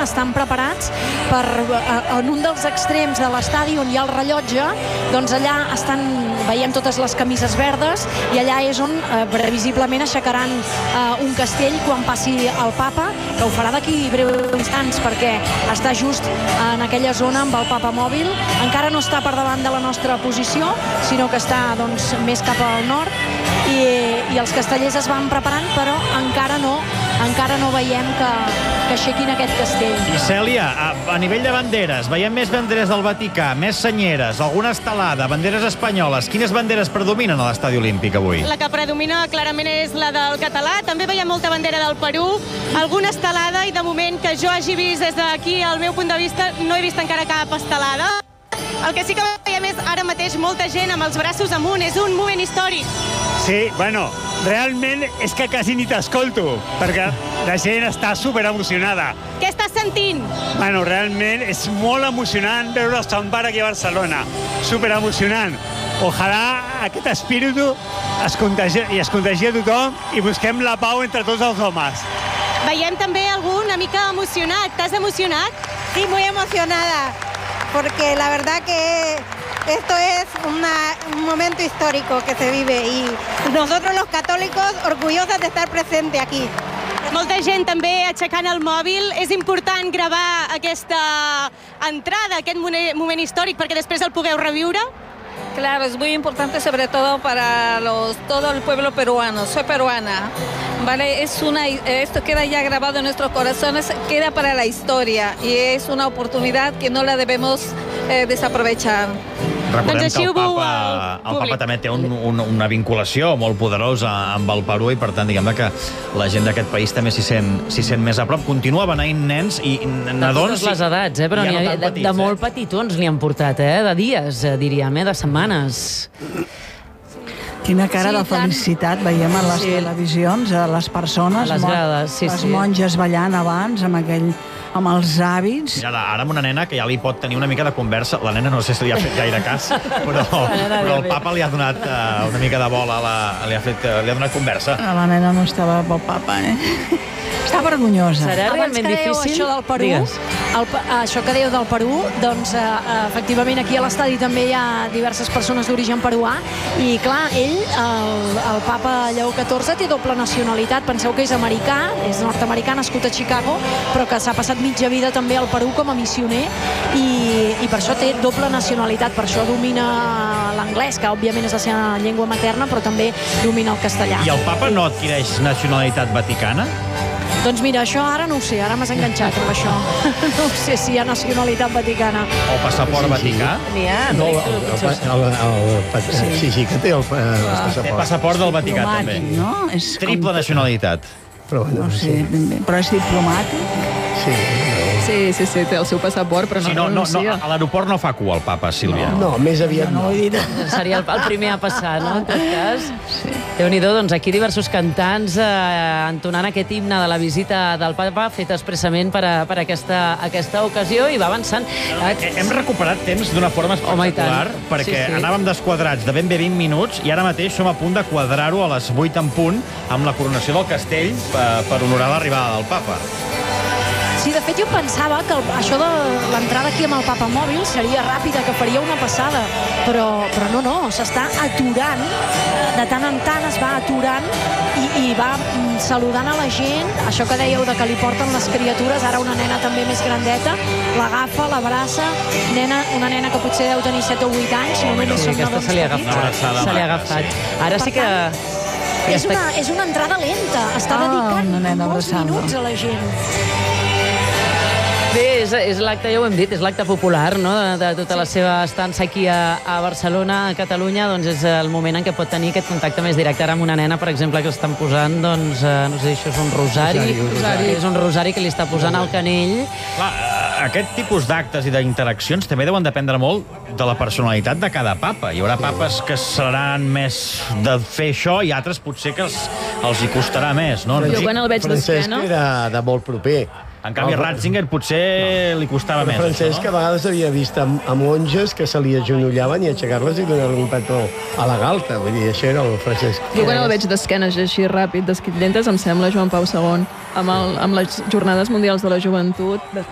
estan preparats per, en un dels extrems de l'estadi on hi ha el rellotge, doncs allà veiem totes les camises verdes i allà és on previsiblement aixecaran un castell quan passi el papa, que ho farà d'aquí breus instants perquè està just en aquella zona amb el papa mòbil. Encara no està per davant de la nostra posició, sinó que està doncs, més cap al nord i els castellers es van preparant, però encara no veiem que aixequin aquest castell. I Cèlia, a nivell de banderes, veiem més banderes del Vaticà, més senyeres, alguna estelada, banderes espanyoles. Quines banderes predominen a l'Estadi Olímpic avui? La que predomina clarament és la del català. També veiem molta bandera del Perú, alguna estelada, i de moment que jo hagi vist des d'aquí, al meu punt de vista, no he vist encara cap estelada. El que sí que veiem és ara mateix molta gent amb els braços amunt. És un moment històric. Sí, bueno, realment és que quasi ni t'escolto, perquè la gent està superemocionada. Què estàs sentint? Bueno, realment és molt emocionant veure el Sant Pare aquí a Barcelona. Superemocionant. Ojalà aquest espíritu es contagi a tothom i busquem la pau entre tots els homes. Veiem també algú una mica emocionat. T'has emocionat? Sí, muy emocionada, porque la verdad que esto es un momento histórico que se vive y nosotros los católicos orgullosas de estar presentes aquí. Molta gent també aixecant el mòbil. És important gravar aquesta entrada, aquest moment històric, perquè després el pugueu reviure? Claro, es muy importante sobre todo para todo el pueblo peruano. Soy peruana, ¿vale? Esto queda ya grabado en nuestros corazones, queda para la historia y es una oportunidad que no la debemos desaprovechar. Recordem que el papa també té una vinculació molt poderosa amb el Perú i, per tant, diguem-ne que la gent d'aquest país també s'hi sent més a prop. Continua beneint nens i nadons. De totes les edats, però de molt petitons li han portat, de dies, diríem, de setmanes. Quina cara de felicitat veiem a les televisions, a les persones, a les grades, les monges ballant abans amb els hàbits. Mira, ara amb una nena que ja li pot tenir una mica de conversa. La nena no sé si li ha fet gaire cas, però el papa li ha donat una mica de bola, li ha donat conversa. La nena no estava pel papa, Està vergonyosa. Serà realment difícil? Això del Perú, això que dèieu del Perú, doncs efectivament aquí a l'estadi també hi ha diverses persones d'origen peruà i clar, ell, el papa Lleó XIV, té doble nacionalitat. Penseu que és americà, és nord-americà, nascut a Chicago, però que s'ha passat mitja vida també al Perú com a missioner i per això té doble nacionalitat, per això domina l'anglès, que òbviament és la seva llengua materna, però també domina el castellà. I el papa no adquireix nacionalitat vaticana? Doncs mira, això ara no ho sé, ara m'has enganxat amb això. No sé si hi ha nacionalitat vaticana. O passaport vaticà? N'hi ha. Sí, que té el passaport. Té passaport del Vaticà, també. Triple nacionalitat. No sé, però és diplomàtic? Sí. Sí, té el seu passaport, però no renuncia. A l'aeroport no fa cua el papa, Sílvia. No, més aviat no. Seria el primer a passar, no? En tot cas. Déu-n'hi-do, doncs aquí diversos cantants entonant aquest himne de la visita del papa fet expressament per aquesta ocasió i va avançant. Hem recuperat temps d'una forma espectacular perquè anàvem desquadrats de ben bé 20 minuts i ara mateix som a punt de quadrar-ho a les 8 en punt amb la coronació del castell per honorar l'arribada del papa. Sí, de fet jo pensava que això de l'entrada aquí amb el papa mòbil seria ràpida, que faria una passada, però no, s'està aturant, de tant en tant es va aturant i va saludant a la gent, això que dèieu de que li porten les criatures, ara una nena també més grandeta, l'agafa, l'abraça, una nena que potser deu tenir 7 o 8 anys, només són nadons petits. Se li ha agafat. Ara sí que... És una entrada lenta, està dedicant molts minuts a la gent. Bé, és l'acte, ja ho hem dit, és l'acte popular, no?, de tota la seva estança aquí a Barcelona, a Catalunya, doncs és el moment en què pot tenir aquest contacte més directe. Ara amb una nena, per exemple, que estan posant, doncs, no sé, això és un rosari. És un rosari que li està posant al canell. Clar, aquest tipus d'actes i d'interaccions també deuen dependre molt de la personalitat de cada papa. Hi haurà papes que seran més de fer això i altres potser que els hi costarà més, no? Jo quan el veig d'esquena... Francesc era de molt proper. En canvi, Ratzinger potser li costava més. Francesc a vegades havia vist a monges que se li agenollaven i aixecar-les i donar-li un petó a la galta. Vull dir, això era el Francesc. Jo quan el veig d'esquenes així ràpid, d'esquitlentes, em sembla Joan Pau II, amb les Jornades Mundials de la Joventut.